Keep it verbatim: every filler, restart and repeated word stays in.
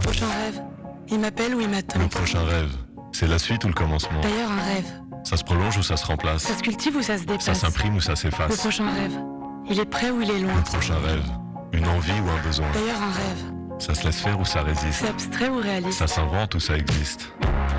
prochain rêve, il m'appelle ou il m'attend. Le prochain rêve, c'est la suite ou le commencement? D'ailleurs, un rêve, Ça se prolonge ou ça se remplace? ça se cultive ou ça se dépasse? Ça s'imprime ou ça Le s'efface? prochain rêve, il est près ou il est loin? Le prochain rêve, une envie ou un besoin? D'ailleurs, un rêve, Ça se laisse faire ou ça résiste? c'est abstrait ou réaliste? Ça s'invente ou ça existe?